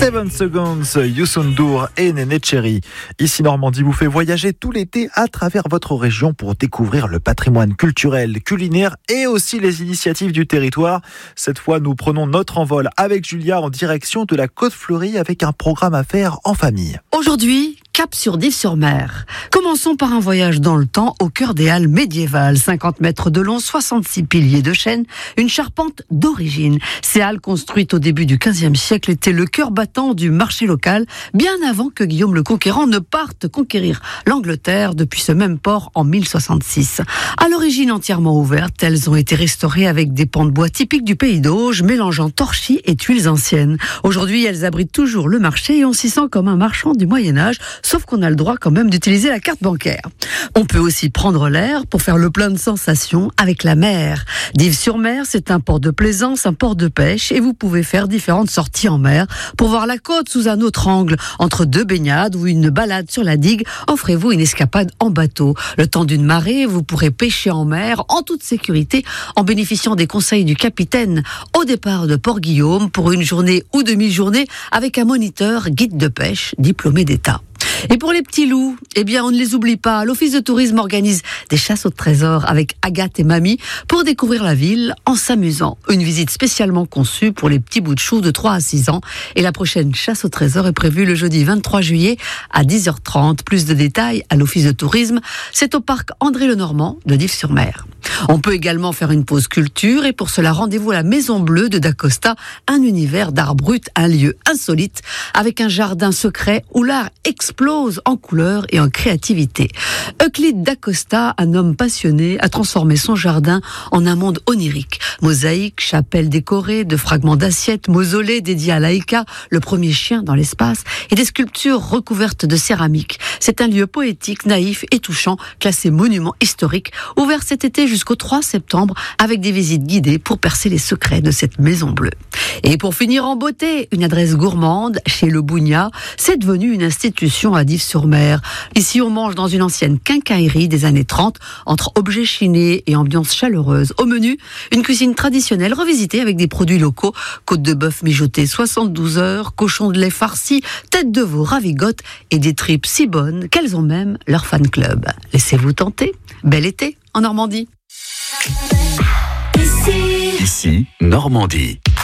7 Seconds, Youssou N'Dour et Néné Cherry. Ici Normandie vous fait voyager tout l'été à travers votre région pour découvrir le patrimoine culturel, culinaire et aussi les initiatives du territoire. Cette fois, nous prenons notre envol avec Julia en direction de la Côte-Fleurie avec un programme à faire en famille. Aujourd'hui, cap sur Dives-sur-Mer. Commençons par un voyage dans le temps au cœur des halles médiévales. 50 mètres de long, 66 piliers de chêne, une charpente d'origine. Ces halles construites au début du XVe siècle étaient le cœur battant du marché local, bien avant que Guillaume le Conquérant ne parte conquérir l'Angleterre depuis ce même port en 1066. À l'origine entièrement ouvertes, elles ont été restaurées avec des pans de bois typiques du pays d'Auge, mélangeant torchis et tuiles anciennes. Aujourd'hui, elles abritent toujours le marché et on s'y sent comme un marchand du Moyen-Âge, sauf qu'on a le droit quand même d'utiliser la carte bancaire. On peut aussi prendre l'air pour faire le plein de sensations avec la mer. Dives-sur-Mer, c'est un port de plaisance, un port de pêche et vous pouvez faire différentes sorties en mer pour voir la côte sous un autre angle. Entre deux baignades ou une balade sur la digue, offrez-vous une escapade en bateau. Le temps d'une marée, vous pourrez pêcher en mer en toute sécurité en bénéficiant des conseils du capitaine au départ de Port-Guillaume pour une journée ou demi-journée avec un moniteur guide de pêche diplômé d'État. Et pour les petits loups, on ne les oublie pas. L'Office de tourisme organise des chasses au trésor avec Agathe et Mamie pour découvrir la ville en s'amusant. Une visite spécialement conçue pour les petits bouts de chou de 3 à 6 ans. Et la prochaine chasse au trésor est prévue le jeudi 23 juillet à 10h30. Plus de détails à l'Office de tourisme. C'est au parc André-Lenormand de Dives-sur-Mer. On peut également faire une pause culture et pour cela, rendez-vous à la Maison Bleue de Dacosta, un univers d'art brut, un lieu insolite avec un jardin secret où l'art explose en couleurs et en créativité. Euclide Dacosta, un homme passionné, a transformé son jardin en un monde onirique. Mosaïques, chapelles décorées, de fragments d'assiettes, mausolées dédiés à Laïka, le premier chien dans l'espace, et des sculptures recouvertes de céramique. C'est un lieu poétique, naïf et touchant, classé monument historique, ouvert cet été jusqu'au 3 septembre avec des visites guidées pour percer les secrets de cette maison bleue. Et pour finir en beauté, une adresse gourmande chez Le Bougna, c'est devenu une institution à Dives-sur-Mer. Ici, on mange dans une ancienne quincaillerie des années 30, entre objets chinés et ambiance chaleureuse. Au menu, une cuisine traditionnelle revisitée avec des produits locaux, côte de bœuf mijotée 72 heures, cochon de lait farci, tête de veau ravigote et des tripes si bonnes qu'elles ont même leur fan club. Laissez-vous tenter. Bel été en Normandie. Ici, Normandie.